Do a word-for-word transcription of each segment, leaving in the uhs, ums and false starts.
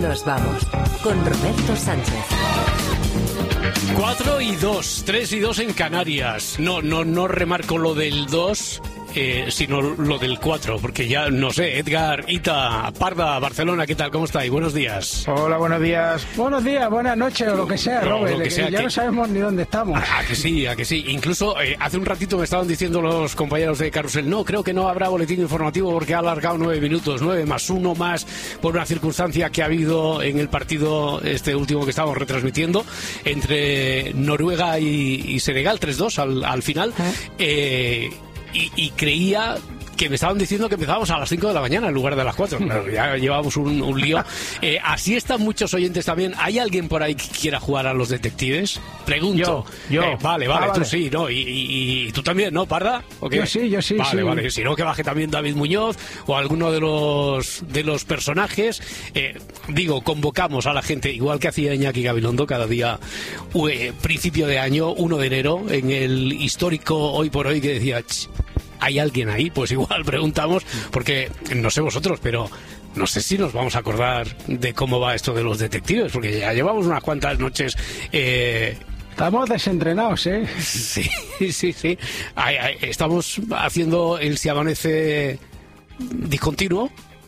Nos vamos con Roberto Sánchez. Cuatro y dos, tres y dos en Canarias. No, no, no remarco lo del dos, eh, sino lo del cuatro, porque ya no sé. Edgar, Ita, Parda, Barcelona, ¿qué tal? ¿Cómo estáis? Buenos días. Hola, buenos días. Buenos días, buenas noches o lo que sea, no, Robert. lo que sea, ya que... no sabemos ni dónde estamos. A, a que sí, a que sí. Incluso eh, hace un ratito me estaban diciendo los compañeros de Carrusel, no, creo que no habrá boletín informativo porque ha alargado nueve minutos, nueve más uno más por una circunstancia que ha habido en el partido este último que estamos retransmitiendo entre Noruega y, y Senegal, tres dos al, al final. Eh, y, y creía que me estaban diciendo que empezábamos a las cinco de la mañana en lugar de las cuatro. Claro, ya llevábamos un, un lío. Eh, así están muchos oyentes también. ¿Hay alguien por ahí que quiera jugar a los detectives? Pregunto. Yo, yo. Eh, vale, vale, ah, tú vale. sí, ¿no? Y, y, y tú también, ¿no, Parda? ¿O qué? Yo sí, yo sí, Vale, sí. vale. Si no, que baje también David Muñoz o alguno de los de los personajes. Eh, digo, convocamos a la gente, igual que hacía Iñaki Gabilondo cada día, eh, principio de año, uno de enero, en el histórico Hoy por Hoy, que decía... Ch, ¿hay alguien ahí? Pues igual preguntamos, porque no sé vosotros, pero no sé si nos vamos a acordar de cómo va esto de los detectives, porque ya llevamos unas cuantas noches... Eh, Estamos desentrenados, ¿eh? sí, sí, sí. Ay, ay, estamos haciendo el Si Amanece discontinuo.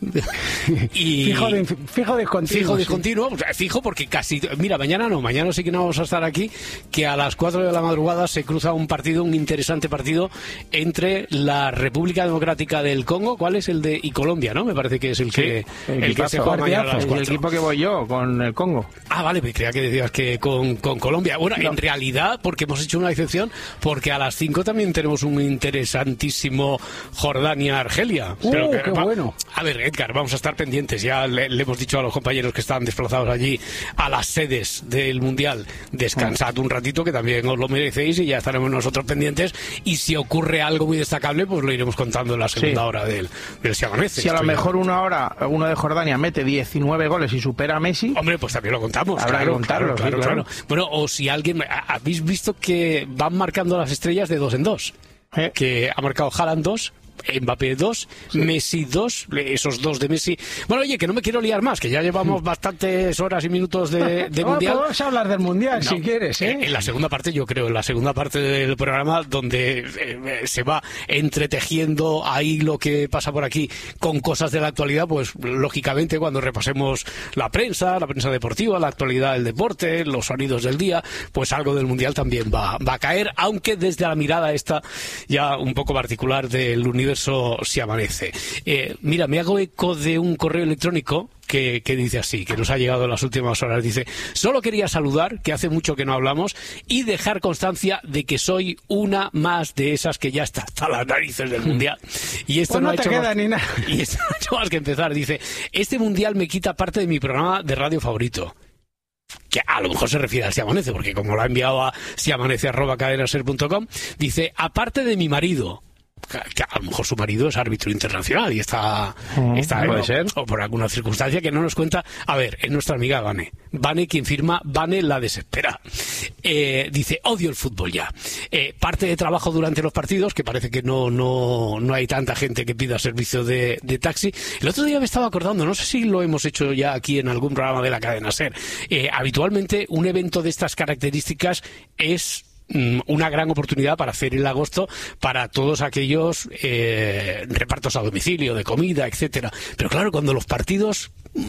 Y fijo, de, fijo discontinuo. Fijo sí. discontinuo, o sea, fijo porque casi... Mira, mañana no, mañana sí que no vamos a estar aquí, que a las cuatro de la madrugada se cruza un partido, un interesante partido entre la República Democrática del Congo, ¿cuál es el de...? Y Colombia, ¿no? Me parece que es el que, Sí, el el que se juega mañana a las el cuatro. equipo que voy yo, con el Congo. Ah, vale, me creía que decías que con, con Colombia. Bueno, No. en realidad, porque hemos hecho una excepción, porque a las cinco también tenemos un interesantísimo Jordania-Argelia. Uh, Pero que- qué va- bueno. A ver, Edgar, vamos a estar pendientes. Ya le, le hemos dicho a los compañeros que están desplazados allí a las sedes del Mundial, descansad un ratito, que también os lo merecéis, y ya estaremos nosotros pendientes. Y si ocurre algo muy destacable, pues lo iremos contando en la segunda Sí. hora del, del Si Amanece. Si a lo Esto ya- mejor una hora uno de Jordania mete diecinueve goles y supera a Messi, Hombre, pues también lo contamos. Habrá claro, que contarlo, claro, sí, claro, claro. claro. Bueno, o si alguien... ¿Habéis visto que van marcando las estrellas de dos en dos? Eh. Que ha marcado Haaland dos, Mbappé dos, sí. Messi dos, esos dos de Messi. Bueno, oye, que no me quiero liar más, que ya llevamos bastantes horas y minutos de, de Bueno, Mundial. Vamos a hablar del Mundial, No, si quieres, ¿eh? En la segunda parte, yo creo, en la segunda parte del programa, donde eh, se va entretejiendo ahí lo que pasa por aquí con cosas de la actualidad, pues lógicamente cuando repasemos la prensa, la prensa deportiva, la actualidad del deporte, los sonidos del día, pues algo del Mundial también va, va a caer, aunque desde la mirada esta ya un poco particular del universo Si Amanece. Eh, mira, me hago eco de un correo electrónico Que, que dice así, que nos ha llegado en las últimas horas. Dice: solo quería saludar, que hace mucho que no hablamos, y dejar constancia de que soy una más de esas que ya está hasta las narices del Mundial. Y esto Pues no, no ha te hecho queda más, ni nada. y esto no ha hecho más que empezar. Dice: este Mundial me quita parte de mi programa de radio favorito. Que a lo mejor se refiere al Si Amanece, porque como lo ha enviado a siamanece arroba cadenaser punto com, dice: aparte de mi marido, que a lo mejor su marido es árbitro internacional y está, Mm, está puede o, ser. o por alguna circunstancia que no nos cuenta. A ver, es nuestra amiga Vane. Vane quien firma Vane la desespera. Eh, dice: odio el fútbol ya. Eh, parte de trabajo durante los partidos, que parece que no, no, no hay tanta gente que pida servicio de, de taxi. El otro día me estaba acordando, no sé si lo hemos hecho ya aquí en algún programa de la cadena SER. Eh, habitualmente un evento de estas características es una gran oportunidad para hacer el agosto para todos aquellos eh, repartos a domicilio de comida, etcétera. Pero claro, cuando los partidos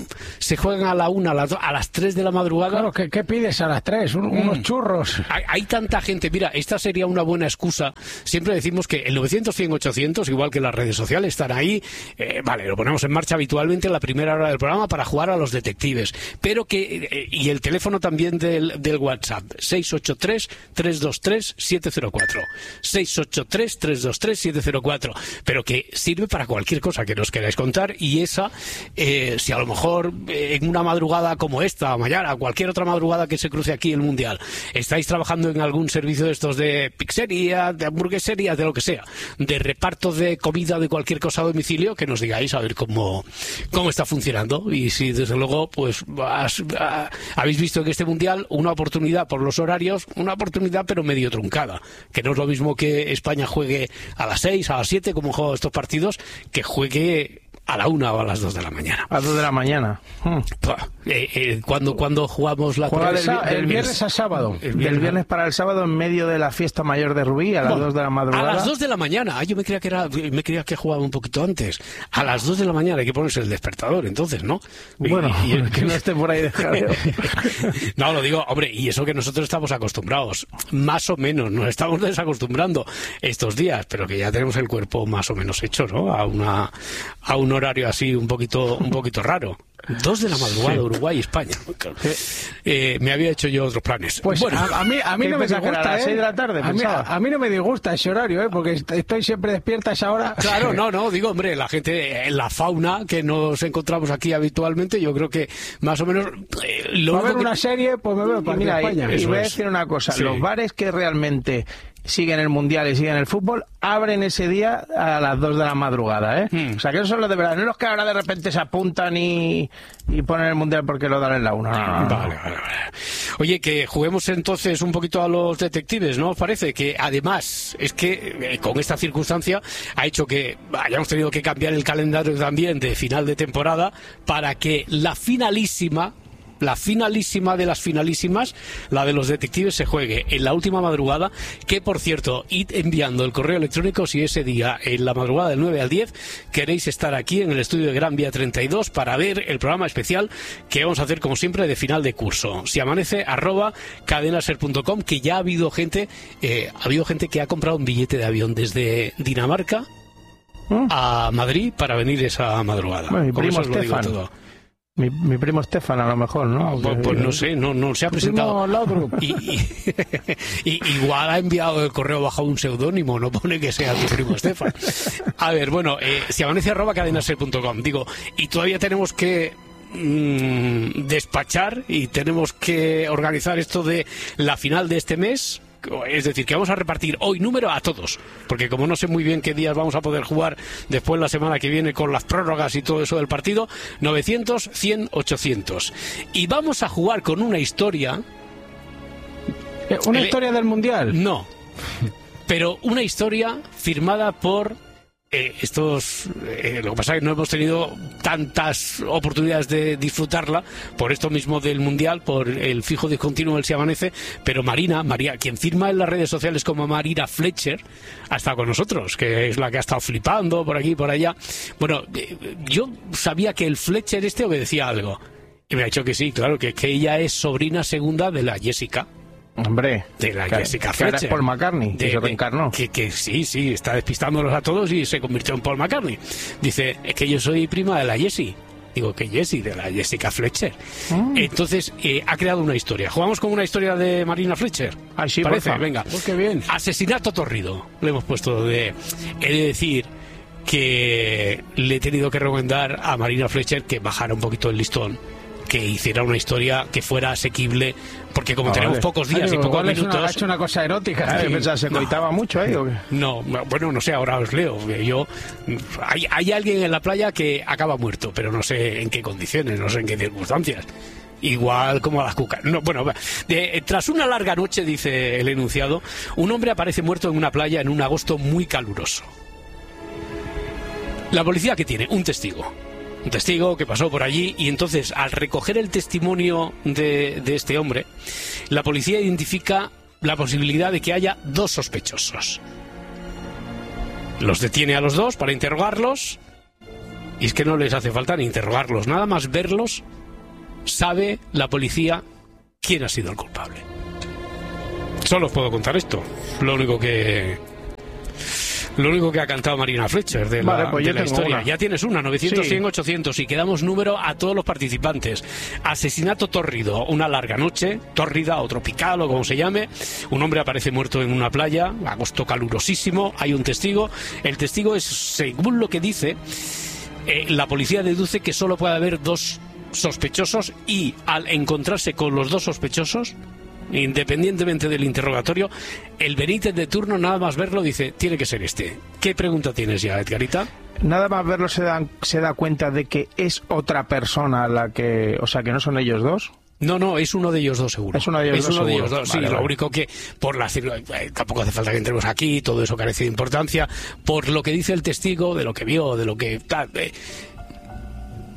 se juegan a la una, a las, do, a las tres de la madrugada. Claro, ¿qué, qué pides a las tres? Un, mm. Unos churros. Hay, hay tanta gente. Mira, esta sería una buena excusa. Siempre decimos que el novecientos, cien, ochocientos, igual que las redes sociales, están ahí. Eh, vale, lo ponemos en marcha habitualmente en la primera hora del programa para jugar a los detectives. Pero que, eh, y el teléfono también del, del WhatsApp, seis ocho tres, tres dos tres, siete cero cuatro. seis ocho tres, tres dos tres, siete cero cuatro. Pero que sirve para cualquier cosa que nos queráis contar, y esa, eh, si a lo mejor mejor en una madrugada como esta, mañana, cualquier otra madrugada que se cruce aquí el Mundial, estáis trabajando en algún servicio de estos de pizzería, de hamburguesería, de lo que sea, de reparto de comida, de cualquier cosa a domicilio, que nos digáis a ver cómo, cómo está funcionando, y si desde luego pues has, a, habéis visto en este Mundial una oportunidad por los horarios, una oportunidad pero medio truncada, que no es lo mismo que España juegue a las seis, a las siete, como juegan estos partidos, que juegue a la una o a las dos de la mañana. A las dos de la mañana. Hmm. Eh, eh, ¿cuándo, ¿Cuándo jugamos la Juega tres? del, El, el viernes a sábado. El viernes. Del viernes para el sábado en medio de la fiesta mayor de Rubí a las Bueno, dos de la madrugada. A las dos de la mañana. Ah, yo me creía que era, me creía que jugaba un poquito antes. A las dos de la mañana hay que ponerse el despertador, entonces, ¿no? Bueno, Y- y- que no esté por ahí de jaleo. No, lo digo, hombre, y eso que nosotros estamos acostumbrados, más o menos, nos estamos desacostumbrando estos días, pero que ya tenemos el cuerpo más o menos hecho, ¿no? A una a un horario así un poquito un poquito raro. Dos de la madrugada, Sí. Uruguay, España. Eh, me había hecho yo otros planes. Pues bueno, a, a mí, a mí ¿Qué no me pensás que era, disgusta, a las ¿eh? seis de la tarde, a, mí, pensaba? a mí no me disgusta ese horario, ¿eh? Porque est- estoy siempre despierta a esa hora. claro, no, no, digo, hombre, la gente, la fauna que nos encontramos aquí habitualmente, yo creo que más o menos eh, lo Para ver único que- una serie, pues me veo Y para mira, y, España. y Eso voy a es. decir una cosa, Sí. los bares que realmente siguen el Mundial y siguen el fútbol, abren ese día a las dos de la madrugada, ¿eh? Hmm. O sea, que eso son los de verdad, no los que ahora de repente se apuntan y, y ponen el Mundial porque lo dan en la una. No, no, no. Vale, vale, vale. Oye, que juguemos entonces un poquito a los detectives, ¿no os parece? Que además es que eh, con esta circunstancia ha hecho que hayamos tenido que cambiar el calendario también de final de temporada para que la finalísima, la finalísima de las finalísimas, la de los detectives, se juegue en la última madrugada, que por cierto, id enviando el correo electrónico si ese día, en la madrugada del nueve al diez, queréis estar aquí en el estudio de Gran Vía treinta y dos para ver el programa especial que vamos a hacer como siempre de final de curso. Si amanece, arroba cadenaser punto com, que ya ha habido gente, eh, ha habido gente que ha comprado un billete de avión desde Dinamarca ¿Mm? a Madrid para venir esa madrugada. Bueno, mi Con primo eso os lo digo Estefan. todo. Mi, mi primo Estefan, a lo mejor, ¿no? Pues, pues no sé, no, no se ha presentado. Primo Laudrup. Y, y- y- igual ha enviado el correo bajo un seudónimo, no pone que sea tu primo Estefan. A ver, bueno, eh, si amanece arroba cadenaser punto com, digo, y todavía tenemos que mm, despachar y tenemos que organizar esto de la final de este mes. Es decir, que vamos a repartir hoy número a todos, porque como no sé muy bien qué días vamos a poder jugar después la semana que viene con las prórrogas y todo eso del partido, novecientos, cien, ochocientos. Y vamos a jugar con una historia. Eh, ¿Una Eh, historia del Mundial? No, pero una historia firmada por eh, estos... eh, lo que pasa es que no hemos tenido tantas oportunidades de disfrutarla por esto mismo del Mundial, por el fijo discontinuo del Si Amanece, pero Marina, María, quien firma en las redes sociales como Marina Fletcher, ha estado con nosotros, que es la que ha estado flipando por aquí y por allá. Bueno, eh, yo sabía que el Fletcher este obedecía algo, y me ha dicho que sí, claro, que, que ella es sobrina segunda de la Jessica. Hombre, De la que- Jessica que ahora es Fletcher. Paul McCartney, que De- se de- reencarnó. Que, que sí, sí, está despistándolos a todos y se convirtió en Paul McCartney. Dice, es que yo soy prima de la Jessie. Digo, que Jessie, de la Jessica Fletcher. Mm. Entonces, eh, ha creado una historia. ¿Jugamos con una historia de Marina Fletcher? Ay, sí, ¿Parece? porfa. Venga. Pues qué bien. Asesinato torrido. Le hemos puesto de... He de decir que le he tenido que recomendar a Marina Fletcher que bajara un poquito el listón, que hiciera una historia que fuera asequible, porque como Ah, tenemos vale. pocos días y Ay, pocos igual es una- minutos... ha hecho una cosa erótica. Ah, sí. yo pensaba, ¿se No. coitaba mucho ahí o qué? No, bueno, no sé, ahora os leo. porque Yo, hay, hay alguien en la playa que acaba muerto, pero no sé en qué condiciones, no sé en qué circunstancias. Igual como a las cucas. No, bueno, de- tras una larga noche, dice el enunciado, un hombre aparece muerto en una playa en un agosto muy caluroso. La policía, ¿qué tiene? Un testigo. Un testigo que pasó por allí, y entonces, al recoger el testimonio de, de este hombre, la policía identifica la posibilidad de que haya dos sospechosos. Los detiene a los dos para interrogarlos, y es que no les hace falta ni interrogarlos, nada más verlos, sabe la policía quién ha sido el culpable. Solo os puedo contar esto, lo único que... Lo único que ha cantado Marina Fletcher de la, Vale, pues de yo la tengo historia. una. Ya tienes una, novecientos, Sí. cien, ochocientos, y quedamos número a todos los participantes. Asesinato tórrido, una larga noche, tórrida o tropical o como se llame. Un hombre aparece muerto en una playa, agosto calurosísimo, hay un testigo. El testigo es, según lo que dice, eh, la policía deduce que solo puede haber dos sospechosos, y al encontrarse con los dos sospechosos, independientemente del interrogatorio, el Benítez de turno, nada más verlo, dice, tiene que ser este. ¿Qué pregunta tienes ya, Edgarita? Nada más verlo se da, se da cuenta de que es otra persona la que... O sea, que no son ellos dos. No, no, es uno de ellos dos seguro. Es uno de ellos dos uno de seguro. ellos dos, sí, Vale, lo vale. único que por la cir- eh, tampoco hace falta que entremos aquí, todo eso carece de importancia, por lo que dice el testigo, de lo que vio, de lo que tal, eh,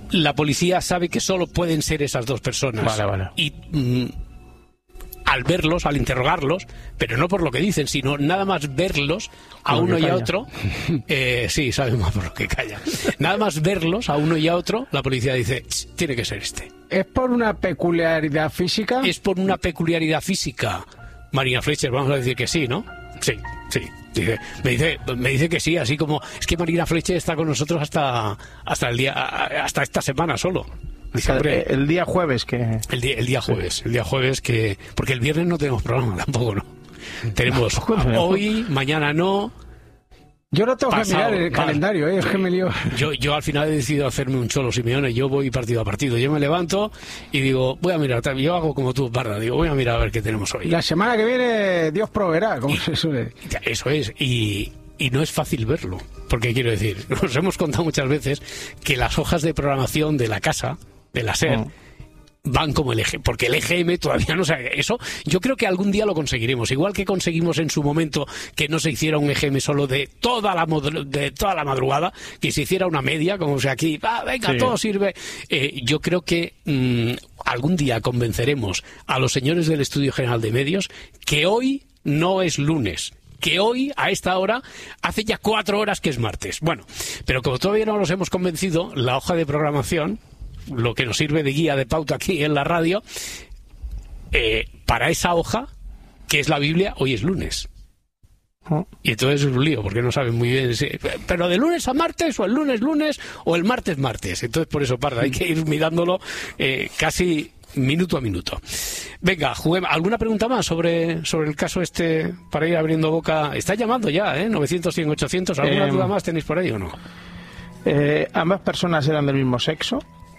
la policía sabe que solo pueden ser esas dos personas. Vale, vale. Y mm, al verlos, al interrogarlos, pero no por lo que dicen, sino nada más verlos a Por lo uno que y a calla. otro, eh, sí, sabemos por lo que calla. Nada más verlos a uno y a otro, la policía dice, tiene que ser este. ¿Es por una peculiaridad física? Es por una peculiaridad física. Marina Fletcher, vamos a decir que sí, ¿no? Sí, sí. Dice, me dice, me dice que sí, así como es que Marina Fletcher está con nosotros hasta hasta el día, hasta esta semana solo. Dice, hombre, el día jueves que... el día, el día jueves, el día jueves que porque el viernes no tenemos programa tampoco, ¿no? Tenemos Tampoco tenemos. hoy, mañana no. Yo no tengo Pasado, que mirar el vale. calendario, ¿eh? Es que me lío. Yo, yo al final he decidido hacerme un Cholo Simeone. Yo voy partido a partido. Yo me levanto y digo, voy a mirar. Yo hago como tú, Parda. Digo, voy a mirar a ver qué tenemos hoy. La semana que viene Dios proveerá, como se suele. Eso es. Y, y no es fácil verlo. Porque quiero decir, nos hemos contado muchas veces que las hojas de programación de la casa, de la SER, Mm. van como el eje, porque el E G M todavía no sabe eso. Yo creo que algún día lo conseguiremos, igual que conseguimos en su momento que no se hiciera un E G M solo de toda la mod- de toda la madrugada, que se hiciera una media, como si aquí, ah, venga, Sí. todo sirve. Eh, yo creo que mm, algún día convenceremos a los señores del Estudio General de Medios que hoy no es lunes. Que hoy, a esta hora, hace ya cuatro horas que es martes. Bueno, pero como todavía no los hemos convencido, la hoja de programación, lo que nos sirve de guía de pauta aquí en la radio, eh, para esa hoja, que es la Biblia, hoy es lunes. Oh. Y entonces es un lío, porque no saben muy bien si, pero de lunes a martes, o el lunes lunes, o el martes martes. Entonces por eso, Parda, hay que ir mirándolo eh, casi minuto a minuto. Venga, juguemos. ¿Alguna pregunta más sobre, sobre el caso este para ir abriendo boca? Está llamando ya, ¿eh? novecientos, cien, ochocientos. ¿Alguna Eh, duda más tenéis por ahí o no? Eh, ¿Ambas personas eran del mismo sexo?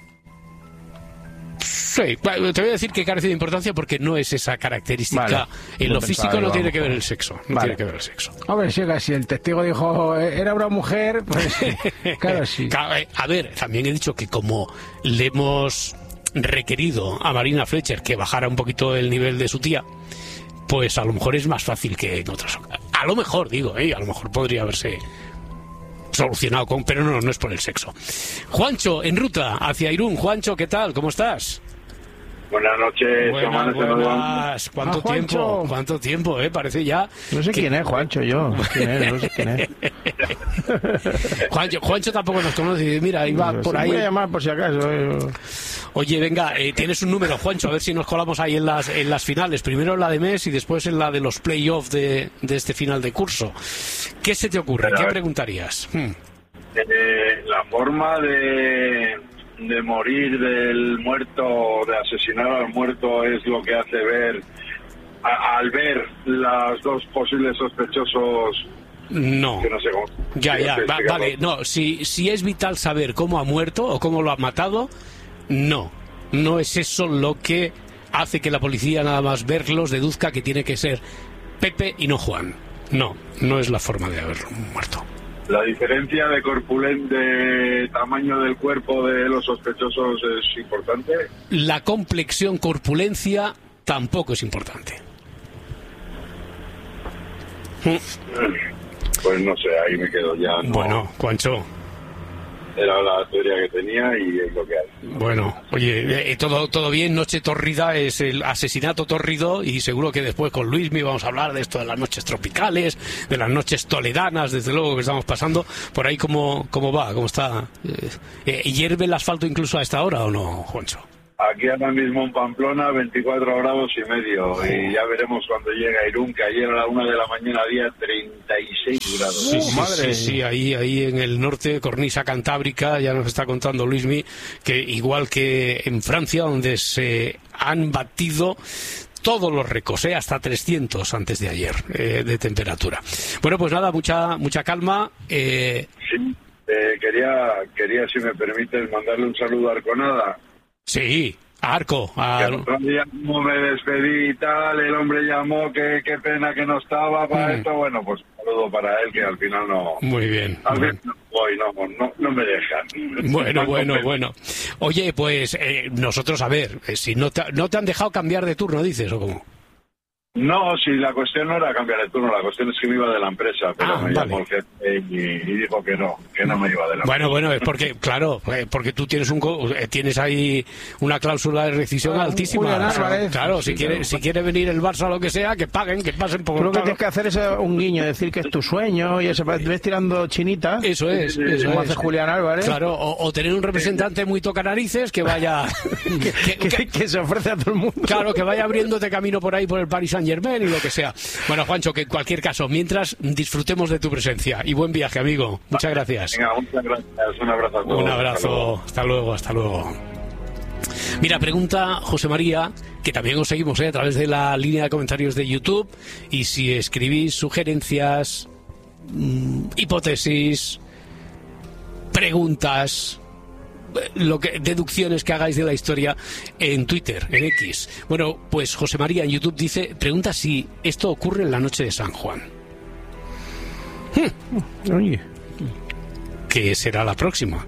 Sí, bueno, te voy a decir que carece de importancia porque no es esa característica. Vale. En Yo lo pensaba físico no igual, tiene que ver mejor. el sexo. No Vale. tiene que ver el sexo. Hombre, si, si el testigo dijo era una mujer, pues claro, sí. Claro, eh, A ver, también he dicho que como le hemos requerido a Marina Fletcher que bajara un poquito el nivel de su tía, pues a lo mejor es más fácil que en otras ocasiones. A lo mejor, digo, ¿eh? A lo mejor podría haberse solucionado con... Pero no, no es por el sexo. Juancho, en ruta hacia Irún. Juancho, ¿qué tal? ¿Cómo estás? Buenas noches, Buenas, Tomás, de nuevo. buenas. ¿Cuánto Ah, Juancho. tiempo? ¿Cuánto tiempo, eh? Parece ya... No sé que- quién es, Juancho, yo. ¿Quién es? No sé quién es. Juancho, Juancho tampoco nos conoce. Dice, mira, iba por ahí. Voy a llamar por si acaso. eh. Oye, venga, eh, tienes un número, Juancho, a ver si nos colamos ahí en las, en las finales. Primero en la de mes y después en la de los playoffs de, de este final de curso. ¿Qué se te ocurre? Pero, a ¿Qué ver. preguntarías? Hmm. Eh, la forma de, de morir del muerto, de asesinar al muerto, es lo que hace ver, a- al ver los dos posibles sospechosos, No. que no sé cómo. Ya, no ya, sé va- explicarlo. vale. No, si, si es vital saber cómo ha muerto o cómo lo ha matado, no. No es eso lo que hace que la policía nada más verlos deduzca que tiene que ser Pepe y no Juan. No, no es la forma de haberlo muerto. La diferencia de corpulen de tamaño del cuerpo de los sospechosos es importante. La complexión, corpulencia, tampoco es importante. Pues no sé, ahí me quedo ya. No, Bueno, Juancho, era la teoría que tenía y es lo que hay. bueno, oye, eh, todo, todo bien, noche tórrida es el asesinato tórrido y seguro que después con Luismi vamos a hablar de esto de las noches tropicales, de las noches toledanas, desde luego que estamos pasando. Por ahí, ¿cómo, cómo va? ¿Cómo está? Eh, eh, ¿Hierve el asfalto incluso a esta hora o no, Juancho? Aquí ahora mismo en Pamplona, veinticuatro grados y medio. Y ya veremos cuando llegue a Irún, que ayer a la una de la mañana había treinta y seis grados. Sí, sí, madre. sí, sí, ahí, ahí en el norte, cornisa cantábrica, ya nos está contando Luismi, que igual que en Francia, donde se han batido todos los récords, ¿eh? Hasta trescientos antes de ayer eh, de temperatura. Bueno, pues nada, mucha mucha calma. Eh, Sí, eh, quería, quería, si me permites, mandarle un saludo a Arconada. sí, a Arco. Que A, el otro día como me despedí y tal, el hombre llamó, que qué pena que no estaba para Mm. esto. Bueno, pues un saludo para él, que al final no... muy bien. Al muy final no voy, no, no, no me dejan. Bueno, No bueno, compensa. bueno. Oye, pues eh, nosotros, a ver, eh, si no te, no te han dejado cambiar de turno, dices, ¿o cómo? No, si la cuestión no era cambiar el turno, la cuestión es que me iba de la empresa, pero Ah, me vale. llamó el jefe y, y dijo que no, que no me iba de la Bueno, empresa. bueno, es porque, claro, eh, porque tú tienes un co- eh, tienes ahí una cláusula de rescisión Ah, altísima. Julián O sea, Álvarez. claro, Sí, si quiere, claro. si quiere venir el Barça o lo que sea, que paguen, que pasen por Tú lo que claro. tienes que hacer es eh, un guiño, decir que es tu sueño y ese, ves tirando chinita. Eso es, eso como es. hace Julián Álvarez. Claro, o, o tener un representante muy tocanarices que vaya... que- que- Que, que se ofrece a todo el mundo. Claro, que vaya abriéndote camino por ahí por el Paris Saint Germain y lo que sea. Bueno, Juancho, que en cualquier caso, mientras disfrutemos de tu presencia. Y buen viaje, amigo. Muchas gracias. Venga, muchas gracias, un abrazo a todos. Un Hasta luego. abrazo. Hasta luego, hasta luego. Mira, pregunta José María, que también os seguimos ¿eh? a través de la línea de comentarios de YouTube. Y si escribís sugerencias, mmm, hipótesis, preguntas, lo que deducciones que hagáis de la historia en Twitter, en X. Bueno, pues José María en YouTube dice, pregunta si esto ocurre en la noche de San Juan. Oye. ¿Qué será la próxima?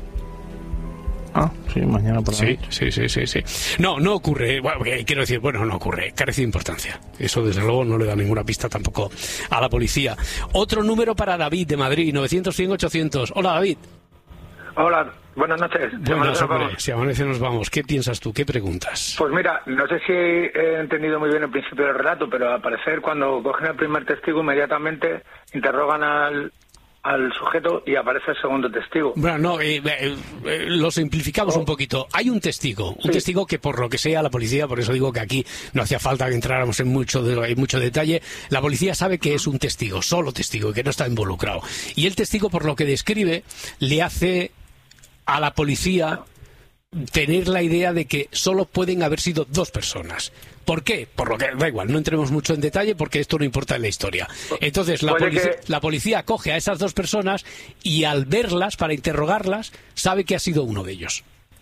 Ah, sí, mañana por la Sí, noche. sí, sí, sí, sí. No, no ocurre. Bueno, quiero decir, bueno, no ocurre. Carece de importancia. Eso, desde luego, no le da ninguna pista tampoco a la policía. Otro número para David de Madrid, novecientos cien ochocientos. Hola, David. Hola, buenas noches. Buenas, Nos hombre. vamos. Si amanece nos vamos. ¿Qué piensas tú? ¿Qué preguntas? Pues mira, no sé si he entendido muy bien el principio del relato, pero al parecer cuando cogen al primer testigo inmediatamente interrogan al, al sujeto y aparece el segundo testigo. Bueno, no, eh, eh, eh, lo simplificamos Oh. un poquito. Hay un testigo, un Sí. testigo que por lo que sea la policía, por eso digo que aquí no hacía falta que entráramos en mucho, de, en mucho detalle, la policía sabe que es un testigo, solo testigo, y que no está involucrado. Y el testigo, por lo que describe, le hace a la policía tener la idea de que solo pueden haber sido dos personas. ¿Por qué? Por lo que da igual, no entremos mucho en detalle porque esto no importa en la historia. Entonces la Puede policía, que- la policía coge a esas dos personas y al verlas, para interrogarlas, sabe que ha sido uno de ellos.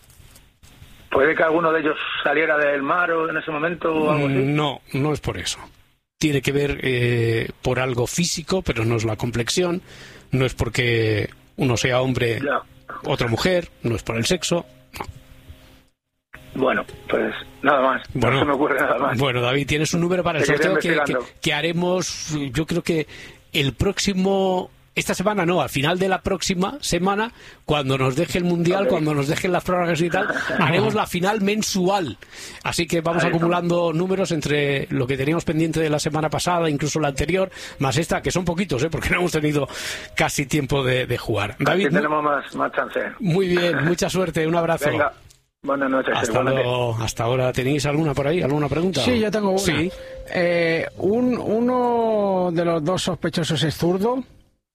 ¿Puede que alguno de ellos saliera del mar o en ese momento o algo así? No, no es por eso. Tiene que ver eh, por algo físico, pero no es la complexión, no es porque uno sea hombre, Ya. otra mujer, no es por el sexo. Bueno, pues nada más. Bueno, no se me ocurre nada más. Bueno, David, tienes un número para el Seguiré sorteo que, que, investigando. que haremos, yo creo que el próximo... Esta semana no, al final de la próxima semana, cuando nos deje el Mundial, Ok. cuando nos dejen las prórrogas y tal, haremos la final mensual. Así que vamos Ahí está. acumulando números entre lo que teníamos pendiente de la semana pasada, incluso la anterior, más esta, que son poquitos, ¿eh? Porque no hemos tenido casi tiempo de, de jugar. David, Así tenemos más, más chance. muy bien, mucha suerte, un abrazo. Venga, buenas noches. Hasta igualmente. luego. Hasta ahora, ¿tenéis alguna por ahí? ¿Alguna pregunta? Sí, yo tengo una. Sí. Eh, un, uno de los dos sospechosos es zurdo.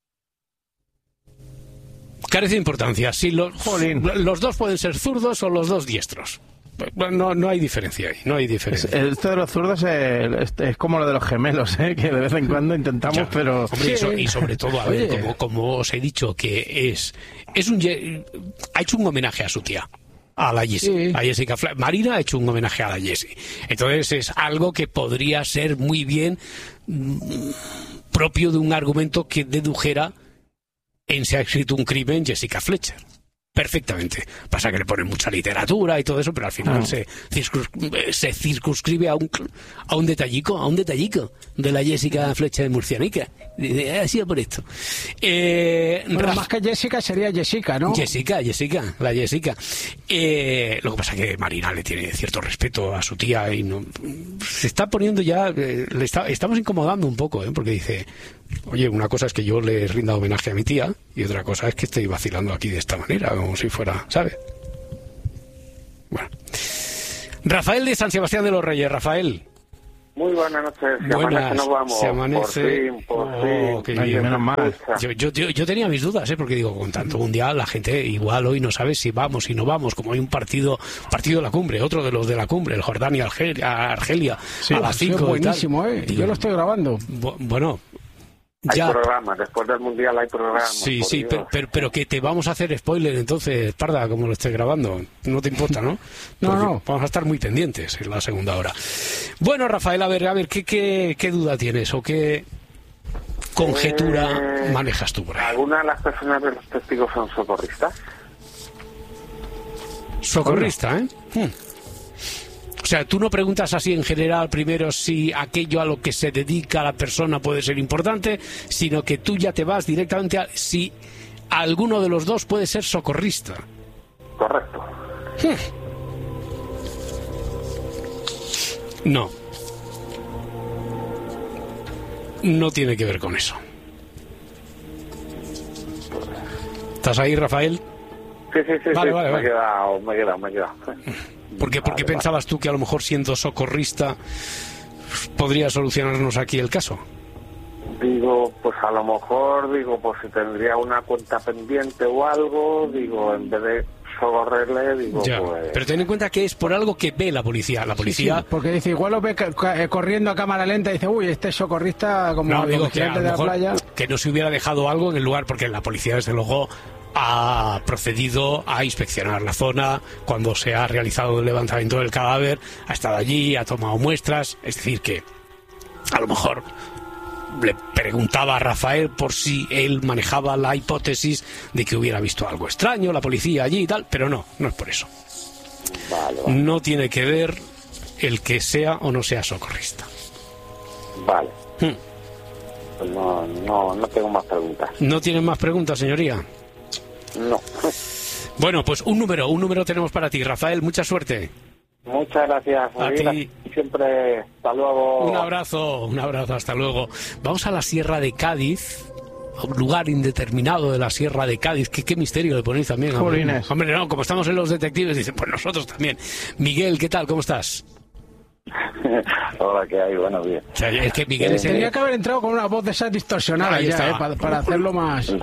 Carece de importancia. Si los, Jolín. los dos pueden ser zurdos o los dos diestros. No, no hay diferencia ahí, no hay Es- diferencia. Esto de los zurdos es, es como lo de los gemelos, ¿eh? Que de vez en cuando intentamos, Ya. pero... Hombre, y, so- y sobre todo, a ver, Oye. como, como os he dicho, que es, es un ye- ha hecho un homenaje a su tía. A la Jessie, Sí. a Jessica Fla- Marina ha hecho un homenaje a la Jessie. Entonces es algo que podría ser muy bien mm, propio de un argumento que dedujera en Se ha escrito un crimen Jessica Fletcher. Perfectamente. Pasa que le ponen mucha literatura y todo eso, pero al final Ah. se, circuns- eh, se circunscribe a un, a un detallico, a un detallico de la Jessica Fletcher de Murcianica. Ha sido por esto. Eh, Bueno, Rafa- más que Jessica sería Jessica, ¿no? Jessica, Jessica, la Jessica. Eh, lo que pasa es que Marina le tiene cierto respeto a su tía y no se está poniendo ya, eh, le está- estamos incomodando un poco, ¿eh? Porque dice, oye, una cosa es que yo le rinda homenaje a mi tía y otra cosa es que estoy vacilando aquí de esta manera, como si fuera, ¿sabes? Bueno. Rafael de San Sebastián de los Reyes, Rafael. Muy buenas noches. Se Buenas, amanece, nos vamos. se amanece. Por fin, por Oh, fin. qué Ay, bien. menos mal. Yo, yo, yo, yo tenía mis dudas, ¿eh? Porque digo, con tanto mundial, la gente igual hoy no sabe si vamos, si no vamos, como hay un partido partido de la cumbre, otro de los de la cumbre, el Jordania, Argelia, Argelia Sí, a ha las sido cinco. buenísimo, ¿eh? Digo, Yo lo estoy grabando. bu- bueno, Hay ya. programas, después del Mundial hay programas. Sí, por sí, Dios. pero, pero, pero que te vamos a hacer spoiler entonces, Parda, como lo estés grabando. No te importa, ¿no? No, Porque no. Vamos a estar muy pendientes en la segunda hora. Bueno, Rafael, a ver, a ver, ¿qué, qué, qué duda tienes o qué conjetura Eh, manejas tú por ahí? ¿Alguna de las personas de los testigos son socorristas? Socorrista, ¿eh? Hmm. sea, tú no preguntas así en general primero si aquello a lo que se dedica la persona puede ser importante, sino que tú ya te vas directamente a si alguno de los dos puede ser socorrista. Correcto. No. No tiene que ver con eso. ¿Estás ahí, Rafael? Sí, sí, sí, Vale, sí. vale, me, vale. He quedado, me he quedado, me he quedado. ¿Por qué, por qué Vale, pensabas tú que a lo mejor siendo socorrista podría solucionarnos aquí el caso? Digo, pues a lo mejor, digo, pues si tendría una cuenta pendiente o algo, digo, en vez de socorrerle, digo, Ya, pues... pero ten en cuenta que es por algo que ve la policía. La policía... Sí, sí, porque dice, igual lo ve ca- ca- corriendo a cámara lenta y dice, uy, este socorrista como No, los digo que a vigilantes lo de la mejor playa. que no se hubiera dejado algo en el lugar, porque la policía desde luego ha procedido a inspeccionar la zona cuando se ha realizado el levantamiento del cadáver, ha estado allí, ha tomado muestras, es decir que a lo mejor le preguntaba a Rafael por si él manejaba la hipótesis de que hubiera visto algo extraño, la policía allí y tal, pero no, no es por eso. Vale, vale. No tiene que ver el que sea o no sea socorrista. Vale. Hmm. Pues no, no, no tengo más preguntas. ¿No tienen más preguntas, señoría? No. Bueno, pues un número, un número tenemos para ti, Rafael, mucha suerte. Muchas gracias. A Miguel. ti. Siempre, hasta luego. Un abrazo, un abrazo, hasta luego. Vamos a la Sierra de Cádiz, a un lugar indeterminado de la Sierra de Cádiz. ¿Qué, qué misterio le ponéis también? Hombre, Jolines. hombre, no, como estamos en los detectives, dicen, pues nosotros también. Miguel, ¿qué tal? ¿Cómo estás? Hola, ¿qué hay? Buenos días. O sea, es que Miguel es el- Tenía que haber entrado con una voz de esas distorsionadas Ahí ya, está. eh, para, para hacerlo más... Sí.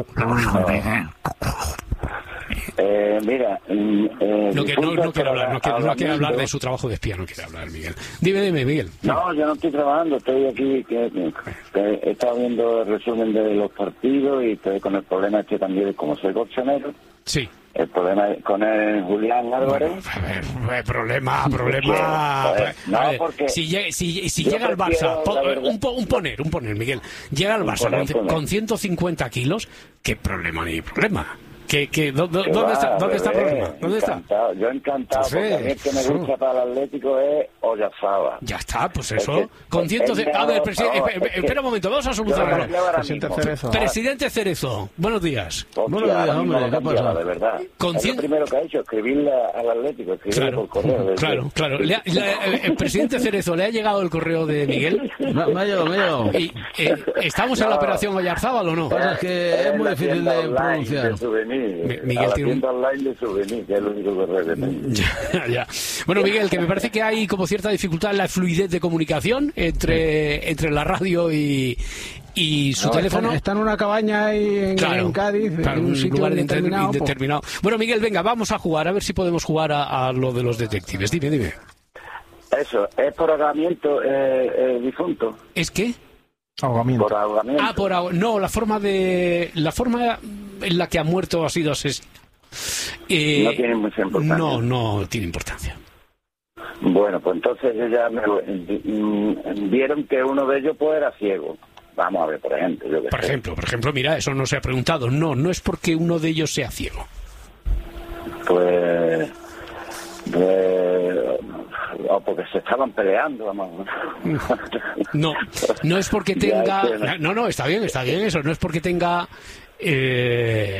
Eh, mira, mm, eh, No, que, no, disculpa no quiere por hablar, no quiere, no quiere hablar de hablamiento. su trabajo de espía, no quiere hablar, Miguel. Dime, dime, Miguel. No, yo no estoy trabajando, estoy aquí, que, que he estado viendo el resumen de los partidos y estoy con el problema este también, como soy colchonero, Sí. el problema es con el Julián Álvarez. Bueno, a ver, eh, problema, problema. Joder, no, A ver, porque si llega, si, si yo llega al prefiero, Barça, po- la verdad- un, po- un poner, un poner, Miguel, llega al Un Barça poner, con, un poner. con ciento cincuenta kilos, ¿qué problema ni problema? ¿Qué, qué, do- do- que ¿Dónde va, está, dónde está el bebé, problema? ¿Dónde está? encantado, yo encantado, Pues, porque a mí el que me gusta para el Atlético es Oyarzabal. Ya está, pues Es eso. que- Con ciento es que A ver, no, presidente, no, espera, es que- espera un momento, vamos a Yo solucionarlo. lo ahora Presidente mismo. Cerezo. Presidente Cerezo, buenos días. Hostia, Buenos días, ahora mismo hombre, lo ¿qué cambiaba, pasa? de verdad. Con es cien- lo primero que ha hecho, escribirle al Atlético, escribirle Claro, por correo. desde- claro, claro. Le ha- le- el presidente Cerezo, ¿le ha llegado el correo de Miguel? Me, me ha llegado, me ha llegado. Y, eh, ¿Estamos en la No. operación Oyarzábal o no? Pasa es que es muy la difícil tienda de online pronunciar. de souvenir, Mi- Miguel a la tiene un- tienda online de souvenir, que es el único correo que tengo. Ya, ya. Bueno, Miguel, que me parece que hay como cierta dificultad en la fluidez de comunicación entre, entre la radio y, y su No, teléfono. Está, está en una cabaña ahí en, Claro, en Cádiz, claro, en un sitio lugar indeterminado. pues. indeterminado. Bueno, Miguel, venga, vamos a jugar, a ver si podemos jugar a, a lo de los detectives. Dime, dime. Eso, es por ahogamiento eh, eh, difunto, ¿Es qué? Ahogamiento. por ahogamiento. Ah, por ahora. No, la forma de. La forma en la que ha muerto ha sido asesinado. Eh, No tiene mucha importancia. No, no tiene importancia. Bueno, pues entonces ellos ya me mm, vieron que uno de ellos pues era ciego. Vamos a ver, por ejemplo. Yo qué Por sé. ejemplo, por ejemplo, mira, eso no se ha preguntado. No, no es porque uno de ellos sea ciego. Pues, pues, o porque se estaban peleando, vamos. No, no es porque Ya, tenga. es que no. No, no, está bien, está bien eso. No es porque tenga eh,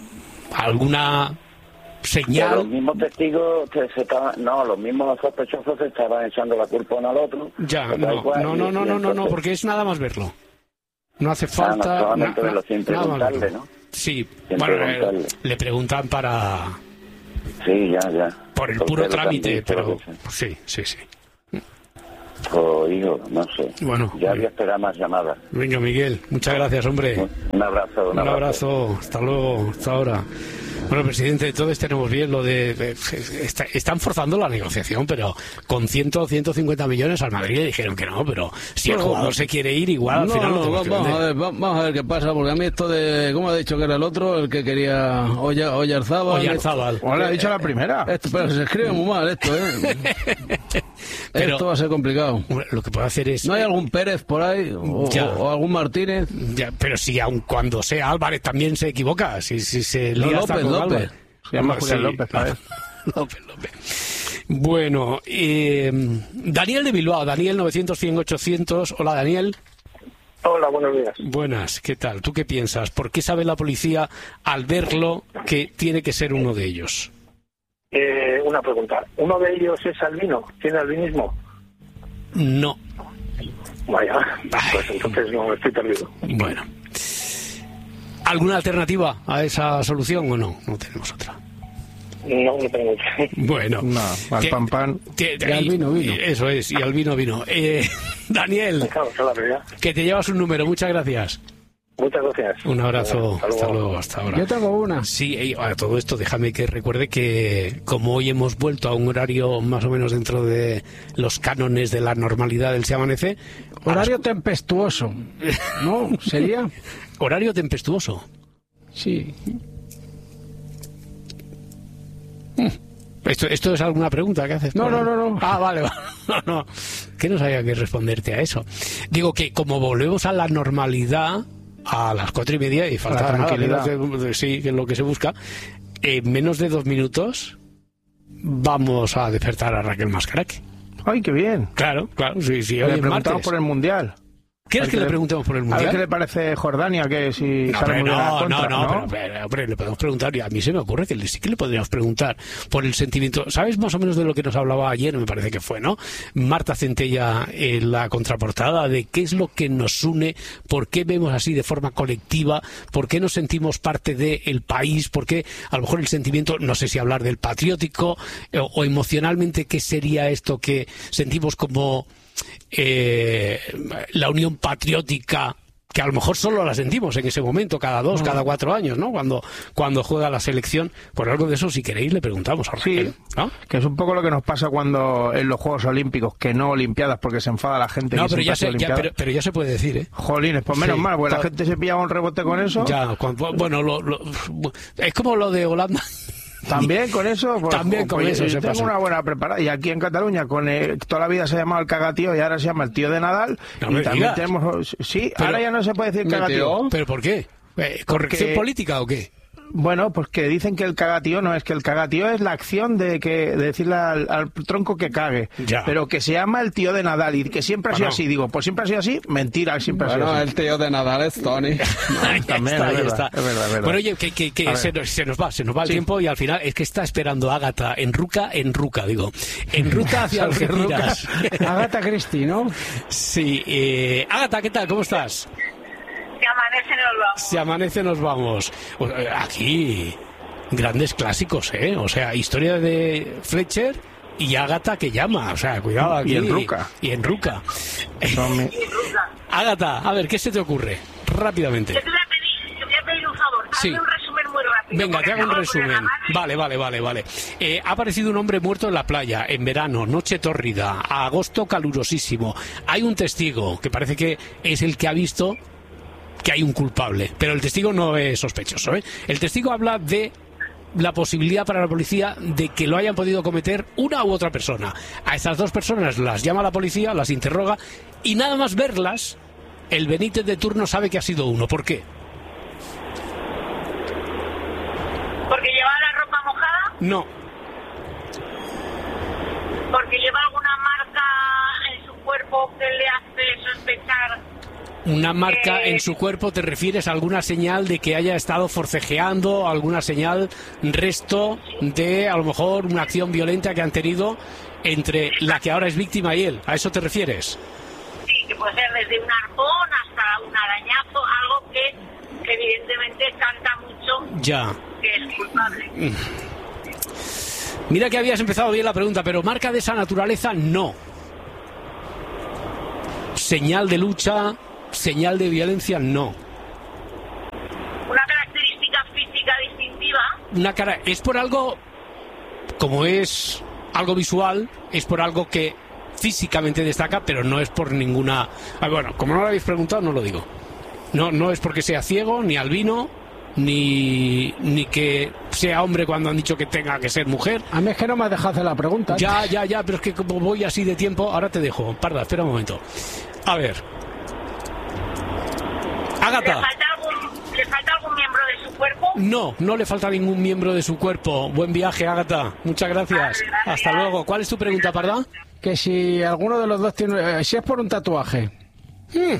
alguna Que los señal. mismos testigos que se estaban, no, los mismos sospechosos se estaban echando la culpa uno al otro. Ya, de tal no, cual, no, y- no, y no, no, no, no, entonces- porque es nada más verlo. No hace Ah, no, falta. solamente na- verlo na- sin nada más preguntarle, verlo. ¿no? Sí, Sin bueno, eh, preguntarle. le preguntan para. Sí, ya, ya. Por el Porque puro lo que han trámite, dicho, pero. lo que sea. Sí, sí, sí. Pues, hijo, no sé. Bueno, Ya voy a esperar más llamadas. Venga, Miguel, muchas gracias, hombre. Un abrazo, un, Un abrazo, hasta luego, hasta ahora. Bueno, presidente, entonces tenemos bien lo de... de- está- están forzando la negociación, pero con cien, ciento cincuenta millones al Madrid le dijeron que no, pero si el No, jugador no. se quiere ir, igual al No, final lo no, tenemos va- que vamos a vender. ver, va- vamos a ver qué pasa, porque a mí esto de, ¿cómo ha dicho que era el otro? El que quería Oya- Oyarzábal. Oyarzábal. ¿O le ha dicho la primera? Esto, pero se escribe muy mal esto, ¿eh? Pero- Esto va a ser complicado. Hombre, lo que puede hacer es... ¿No hay algún Pérez por ahí? O, Ya. o- o algún Martínez? Ya, pero si aun cuando sea Álvarez también se equivoca, si, si se No, lía hasta López, con López. Álvarez. Se llama Sí. Julián López, ¿sabes? López, López. Bueno, eh, Daniel de Bilbao, Daniel novecientos cien ochocientos. Hola, Daniel. Hola, buenos días. Buenas, ¿qué tal? ¿Tú qué piensas? ¿Por qué sabe la policía al verlo que tiene que ser uno de ellos? Eh, una pregunta. ¿Uno de ellos es albino? ¿Tiene albinismo? No. Vaya, pues entonces no, estoy perdido. Bueno. ¿Alguna alternativa a esa solución o no? No tenemos otra. No, no tengo. Bueno. No, al pan pan. Que, y al vino vino. Eso es, y al vino vino. Eh, Daniel, Claro, claro, ¿verdad? que te llevas un número. Muchas gracias. Muchas gracias. Un abrazo. Hasta Hasta luego. luego, hasta ahora. Yo tengo una. Sí, eh, a todo esto déjame que recuerde que como hoy hemos vuelto a un horario más o menos dentro de los cánones de la normalidad del Se Amanece... Horario tempestuoso. ¿No? ¿Sería? Horario tempestuoso. Sí. ¿Esto, ¿Esto es alguna pregunta que haces? No, por- no, no, no. Ah, vale, vale. No, no. Que no sabía que responderte a eso. Digo que como volvemos a la normalidad a las cuatro y media y falta la nada, tranquilidad. menos de- de- sí, que es lo que se busca, en menos de dos minutos vamos a despertar a Raquel Mascaraque. ¡Ay, qué bien! Claro, claro, sí, sí, Le hoy es preguntamos martes. por el Mundial. ¿Quieres a ver que qué le le- preguntemos por el A ver qué Mundial? le parece Jordania, que si No, sale hombre, muy bien a la no, contra, no, no, pero, pero, hombre, le podemos preguntar, y a mí se me ocurre que le- sí que le podríamos preguntar por el sentimiento. ¿Sabes más o menos de lo que nos hablaba ayer? Me parece que fue, ¿no? Marta Centella en la contraportada, de qué es lo que nos une, por qué vemos así de forma colectiva, por qué nos sentimos parte del país, por qué a lo mejor el sentimiento, no sé si hablar del patriótico eh, o emocionalmente, qué sería esto que sentimos como eh, la unión patriótica, que a lo mejor solo la sentimos en ese momento, cada dos, cada cuatro años, ¿no? Cuando, cuando juega la selección. Por algo de eso, si queréis, le preguntamos a Raquel, Sí, ¿no? que es un poco lo que nos pasa cuando en los Juegos Olímpicos, que no Olimpiadas, porque se enfada la gente. No, que pero siempre ya, ha sido se, ya, Olimpiadas. pero, pero ya se puede decir, ¿eh? Jolines, pues menos Sí, mal, porque la to- gente se pilla un rebote con eso. Ya, cuando- bueno, lo- lo- es como lo de Holanda. También con eso, pues, También con pues, eso yo se tengo pasa. una buena preparada. Y aquí en Cataluña, con el- toda la vida se ha llamado el cagatío y ahora se llama el tío de Nadal. No y me también digas. tenemos. Sí, Pero- ahora ya no se puede decir cagatío. ¿Pero por qué? Eh, ¿Corrección Porque- política o qué? Bueno, pues que dicen que el cagatío no es que el cagatío es la acción de que de decirle al, al tronco que cague, Ya. pero que se llama el tío de Nadal y que siempre ha sido Bueno. así. Digo, pues siempre ha sido así. Mentira, siempre ha Bueno, sido así. el tío de Nadal es Tony. Ahí también, está, es ahí verdad, está. es verdad, es verdad. Bueno, oye, que, que- que A ver. se, nos, se nos va, se nos va el Sí. tiempo y al final es que está esperando Ágata en Ruca, en Ruca, digo. En ruta hacia Sabes que Algeciras. Agatha Christie, ¿no? Sí, eh, Ágata, ¿qué tal? ¿Cómo estás? Se amanece, nos vamos. Si amanece nos vamos. O- eh, Aquí, grandes clásicos, ¿eh? O sea, historia de Fletcher y Ágata que llama. O sea, cuidado aquí. Y en Ruca. Y en Ruca. Son mi- Ágata, a ver, ¿qué se te ocurre? Rápidamente. Yo te voy a pedir, te voy a pedir un favor. Sí. Hazme un resumen muy rápido. Venga, porque te hago un acabo de poner resumen. la madre. Vale, vale, vale, vale. Eh, ha aparecido un hombre muerto en la playa, en verano, noche tórrida, agosto calurosísimo. Hay un testigo que parece que es el que ha visto que hay un culpable, pero el testigo no es sospechoso, ¿eh? El testigo habla de la posibilidad para la policía de que lo hayan podido cometer una u otra persona. A estas dos personas las llama la policía, las interroga y nada más verlas, el Benítez de turno sabe que ha sido uno. ¿Por qué? Porque lleva la ropa mojada, No. porque lleva alguna marca en su cuerpo que le hace sospechar. Una marca Eh, en su cuerpo, ¿te refieres a alguna señal de que haya estado forcejeando, alguna señal, resto de a lo mejor una acción violenta que han tenido entre la que ahora es víctima y él? ¿A eso te refieres? Sí, que puede ser desde un arpón hasta un arañazo, algo que, que evidentemente canta mucho Ya. que es culpable. Mira que habías empezado bien la pregunta, pero marca de esa naturaleza no. Señal de lucha, señal de violencia no. Una característica física distintiva. Una cara, es por algo, como es algo visual, es por algo que físicamente destaca, pero no es por ninguna... Ah, bueno, como no lo habéis preguntado, no lo digo. No, no es porque sea ciego, ni albino, ni, ni que sea hombre cuando han dicho que tenga que ser mujer. A mí es que no me has dejado hacer la pregunta. Ya, ya, ya, pero es que como voy así de tiempo, ahora te dejo. Parda, espera un momento. A ver. Le Ágata. falta algún, le falta algún miembro de su su cuerpo? No, no le falta ningún miembro de su cuerpo. Buen viaje, Ágata. Muchas gracias. Vale, gracias. Hasta luego. ¿Cuál es tu pregunta, Parda? Que si alguno de los dos tiene... eh, si es por un tatuaje. Hmm.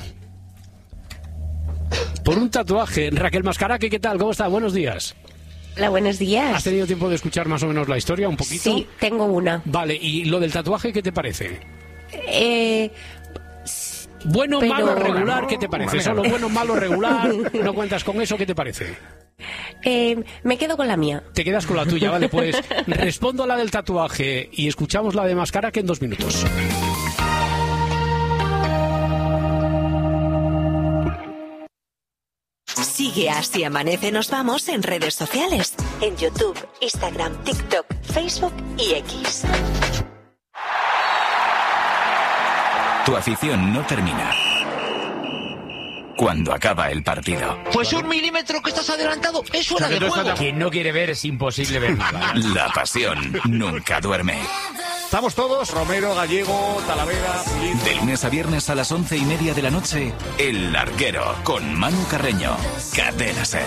Por un tatuaje. Raquel Mascaraque, ¿qué tal? ¿Cómo estás? Buenos días. Hola, buenos días. ¿Has tenido tiempo de escuchar más o menos la historia, un poquito? Sí, tengo una. Vale, ¿y lo del tatuaje qué te parece? Eh... Bueno, Pero... malo, regular, ¿qué te parece? Vale. Solo bueno, malo, regular, no cuentas con eso, ¿qué te parece? Eh, me quedo con la mía. Te quedas con la tuya, vale, pues respondo a la del tatuaje y escuchamos la de Mascaraque en dos minutos. Sigue a Si Amanece Nos Vamos en redes sociales. En YouTube, Instagram, TikTok, Facebook y X. Tu afición no termina cuando acaba el partido. Pues un milímetro que estás adelantado es fuera de juego. Quien no quiere ver es imposible ver nada. La pasión nunca duerme. Estamos todos, Romero, Gallego, Talavera... Pulido. De lunes a viernes a las once y media de la noche, El Larguero, con Manu Carreño. Cadena SER.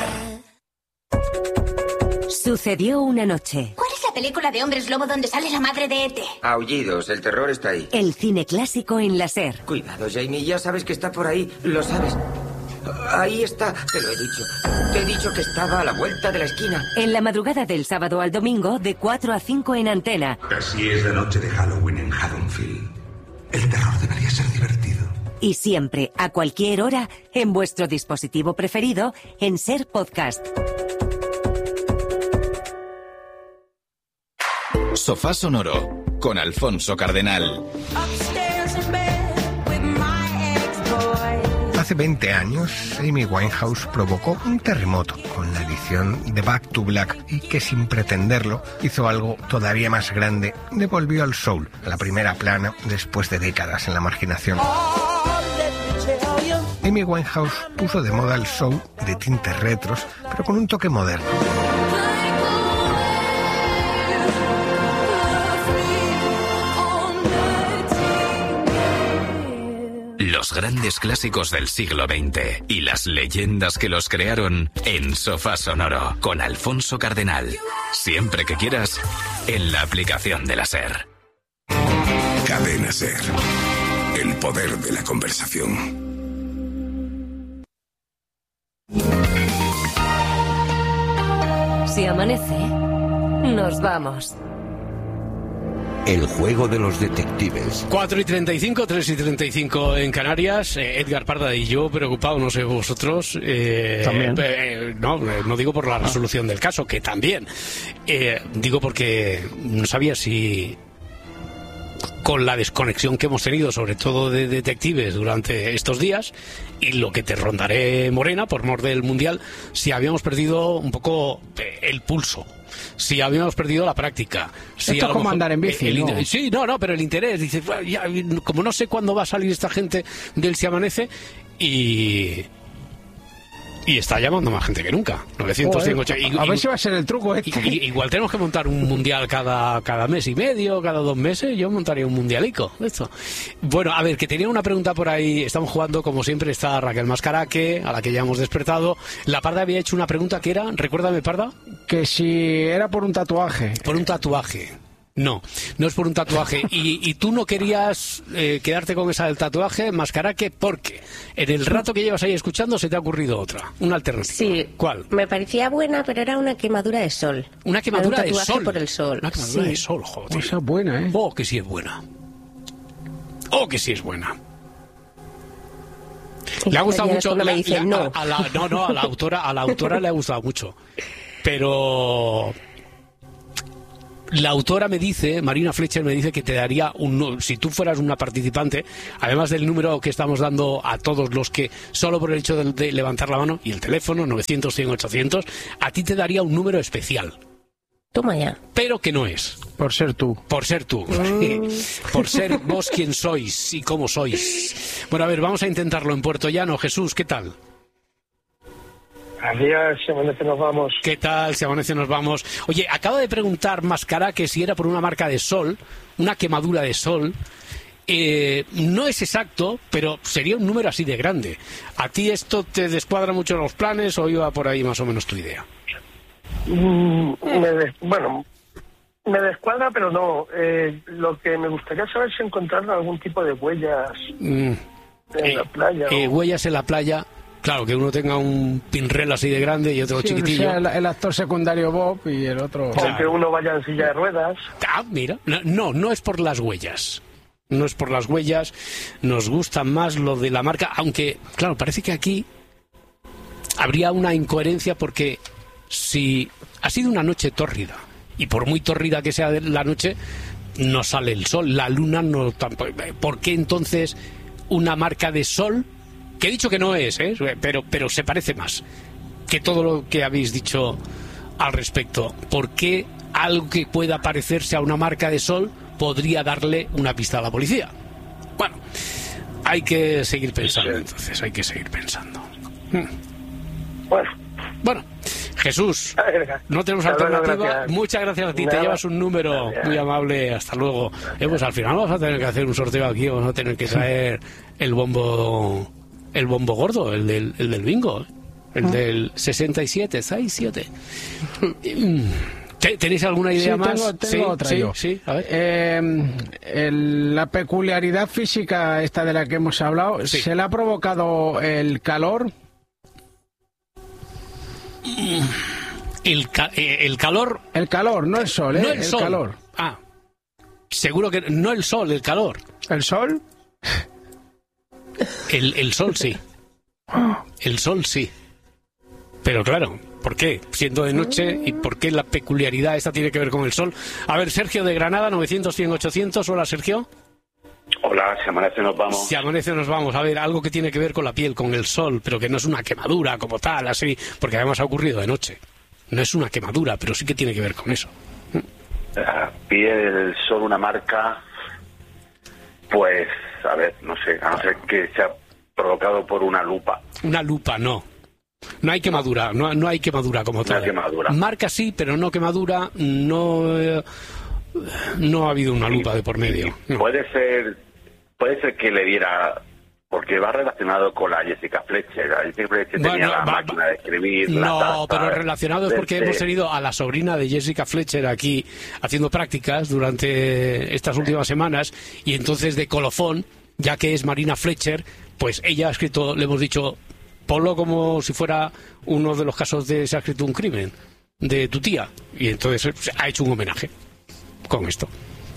Sucedió una noche. ¿Cuál es la película de hombres lobo donde sale la madre de E T? Aullidos, el terror está ahí. El cine clásico en la SER. Cuidado, Jamie, ya sabes que está por ahí, lo sabes. Ahí está, te lo he dicho. Te he dicho que estaba a la vuelta de la esquina. En la madrugada del sábado al domingo, de cuatro a cinco en Antena. Así es la noche de Halloween en Haddonfield. El terror debería ser divertido. Y siempre, a cualquier hora, en vuestro dispositivo preferido, en SER Podcast. Sofá Sonoro, con Alfonso Cardenal. Hace veinte años, Amy Winehouse provocó un terremoto con la edición de Back to Black y que sin pretenderlo hizo algo todavía más grande, devolvió al soul a la primera plana después de décadas en la marginación. Amy Winehouse puso de moda el soul de tintes retros, pero con un toque moderno. Los grandes clásicos del siglo veinte y las leyendas que los crearon en Sofá Sonoro con Alfonso Cardenal. Siempre que quieras, en la aplicación de la SER. Cadena SER. El poder de la conversación. Si amanece, nos vamos. El juego de los detectives. cuatro y treinta y cinco, tres y treinta y cinco en Canarias. Eh, Edgar Parda y yo preocupados, no sé vosotros. Eh, También. Eh, no, no digo por la resolución del caso, que también. Eh, digo porque no sabía si, con la desconexión que hemos tenido, sobre todo de detectives durante estos días, y lo que te rondaré, Morena, por mor del Mundial, si habíamos perdido un poco eh, el pulso. Si habíamos perdido la práctica. Si Esto es como andar en bici, el, ¿no? el, sí, no, no, pero el interés. Dices, ya, como no sé cuándo va a salir esta gente del Si Amanece, y... Y está llamando más gente que nunca. novecientos, cien, Joder, ochenta. a ver si va a ser el truco este. Y, y, igual tenemos que montar un mundial cada, cada mes y medio, cada dos meses. Yo montaría un mundialico. Esto. Bueno, a ver, que tenía una pregunta por ahí. Estamos jugando, como siempre, está Raquel Mascaraque, a la que ya hemos despertado. La Parda había hecho una pregunta que era, recuérdame, Parda. Que si era por un tatuaje. Por un tatuaje. No, no es por un tatuaje. Y, y tú no querías eh, quedarte con esa del tatuaje, Mascaraque, porque en el rato que llevas ahí escuchando se te ha ocurrido otra, una alternativa. Sí. ¿Cuál? Me parecía buena, pero era una quemadura de sol. Una quemadura Era un de tatuaje sol. por el sol. Una quemadura Sí. de sol, joder. Esa es buena, ¿eh? Oh, que sí es buena. Oh, que sí es buena. Le ha gustado Y mucho. cuando me la- dice, la- no. A, a la, no, no, a la autora, a la autora le ha gustado mucho. Pero la autora me dice, Marina Fletcher me dice que te daría un nu- si tú fueras una participante, además del número que estamos dando a todos los que, solo por el hecho de, de levantar la mano y el teléfono, novecientos, cien, ochocientos, a ti te daría un número especial. Toma ya. Pero que no es. Por ser tú. Por ser tú. Por ser vos quien sois y cómo sois. Bueno, a ver, vamos a intentarlo en Puerto Llano. Jesús, ¿qué tal? Adiós, Si Amanece Nos Vamos. ¿Qué tal? Si amanece nos vamos. Oye, acaba de preguntar Mascaraque si era por una marca de sol, una quemadura de sol, Eh, no es exacto, pero sería un número así de grande. ¿A ti esto te descuadra mucho los planes o iba por ahí más o menos tu idea? Mm, me des- bueno, me descuadra, pero no. Eh, lo que me gustaría saber es si encontrar algún tipo de huellas Mm. en Eh, la playa. eh, o- huellas en la playa. Claro, que uno tenga un pinrel así de grande y otro Sí, chiquitillo. o sea, el, el actor secundario Bob y el otro... o que uno vaya en silla de ruedas. Ah, mira. No, no, no es por las huellas. No es por las huellas. Nos gusta más lo de la marca, aunque, claro, parece que aquí habría una incoherencia porque si ha sido una noche tórrida, y por muy tórrida que sea la noche, no sale el sol, la luna no tampoco. ¿Por qué entonces una marca de sol? Que he dicho que no es, ¿eh? pero, pero se parece más que todo lo que habéis dicho al respecto. ¿Por qué algo que pueda parecerse a una marca de sol podría darle una pista a la policía? Bueno, hay que seguir pensando, entonces, hay que seguir pensando. Bueno. Bueno, Jesús, no tenemos Hasta luego, alternativa. gracias. Muchas gracias a ti, Nada. te llevas un número Gracias. muy amable. Hasta luego. Eh, pues al final vamos a tener que hacer un sorteo aquí, vamos a tener que traer el bombo, el bombo gordo, el del, el del bingo, el del sesenta y siete, seis siete. ¿Te- ¿Tenéis alguna idea Sí, más? tengo, tengo Sí, otra sí, yo. sí, a ver. Eh, el- la peculiaridad física esta de la que hemos hablado, ¿se le ha provocado el calor? El, ca- eh, el calor... El calor, no el sol, ¿eh? No el, sol. calor. Ah, seguro que no el sol, el calor. ¿El sol? El, el sol sí. El sol sí. Pero claro, ¿por qué? Siendo de noche, ¿y por qué la peculiaridad esta tiene que ver con el sol? A ver, Sergio de Granada, novecientos, cien, ochocientos. Hola, Sergio. Hola, si amanece nos vamos. Si amanece nos vamos. A ver, algo que tiene que ver con la piel, con el sol, pero que no es una quemadura como tal, así, porque además ha ocurrido de noche. No es una quemadura, pero sí que tiene que ver con eso. La piel del sol, una marca, pues, a ver, no sé, a no ser que sea provocado por una lupa. Una lupa, no. No hay quemadura, no, no hay quemadura como tal. quemadura. Marca sí, pero no quemadura, no, eh, no ha habido una lupa de por medio. No. Puede ser, puede ser que le diera, porque va relacionado con la Jessica Fletcher. La Jessica Fletcher Bueno, tenía la va- máquina de escribir, la No, taza, pero relacionado es porque este- hemos tenido a la sobrina de Jessica Fletcher aquí haciendo prácticas durante estas últimas semanas y entonces de colofón, ya que es Marina Fletcher, pues ella ha escrito, le hemos dicho, ponlo como si fuera uno de los casos de se ha escrito un crimen de tu tía y entonces pues, ha hecho un homenaje con esto.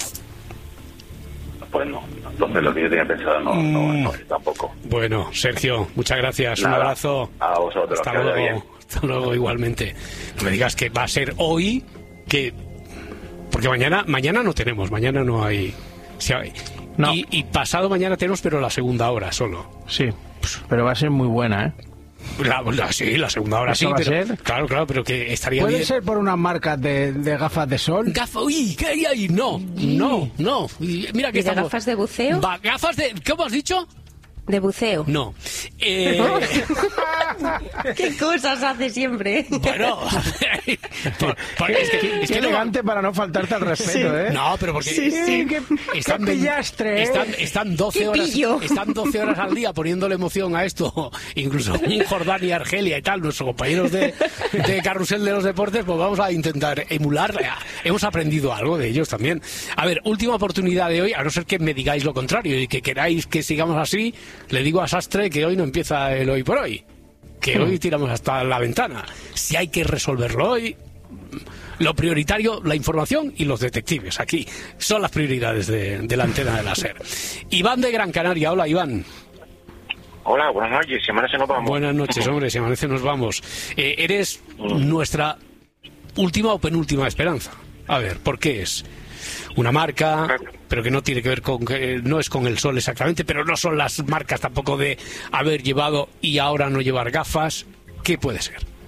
Pues no, entonces lo que yo tenía pensado no, no, no es tampoco. Bueno, Sergio, muchas gracias, Nada, un abrazo. a vosotros, Hasta que vaya luego, bien. hasta luego igualmente. No me digas que va a ser hoy, que porque mañana mañana no tenemos, mañana no hay. Sí hay. Y, y pasado mañana tenemos, pero la segunda hora solo. Sí, pero va a ser muy buena, ¿eh? La, la- sí, la segunda hora ¿Eso sí, va a pero ser? claro, claro, pero que estaría ¿Puede bien. ser por unas marcas de, de gafas de sol? Gafas, uy, ¿qué hay ahí? No, no, no. Y mira que ¿Y de estamos- gafas de buceo? Va, gafas de, ¿cómo has dicho? De buceo. No. Eh, ¿Qué cosas hace siempre? Bueno, por- por- es que, es Qué que no- elegante para no faltarte al respeto, Sí. ¿eh? No, pero porque Sí, sí, qué, están, qué ven- pillastre, ¿eh? están, están doce Qué horas pillo. están doce horas al día poniéndole emoción a esto, incluso un Jordán y Argelia y tal, nuestros compañeros de, de Carrusel de los Deportes, pues vamos a intentar emular. Hemos aprendido algo de ellos también. A ver, última oportunidad de hoy, a no ser que me digáis lo contrario y que queráis que sigamos así, le digo a Sastre que hoy no empieza el hoy por hoy, que hoy tiramos hasta la ventana. Si hay que resolverlo hoy, lo prioritario, la información y los detectives. Aquí son las prioridades de, de la antena de la SER. Iván de Gran Canaria. Hola, Iván. Hola, buenas noches. Si amanece nos vamos. Buenas noches, hombre. Si amanece nos vamos. Eh, eres nuestra última o penúltima esperanza. A ver, ¿por qué es? Una marca, pero que no tiene que ver con que no es con el sol exactamente, pero no son las marcas tampoco de haber llevado y ahora no llevar gafas. ¿Qué puede ser?